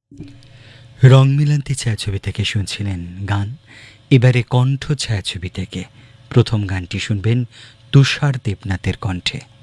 রং মিলান্তি ছায়াছবি থেকে শুনছিলেন গান। এবারে কণ্ঠ ছায়াছবি থেকে প্রথম গানটি শুনবেন তুষার দেবনাথের কণ্ঠে।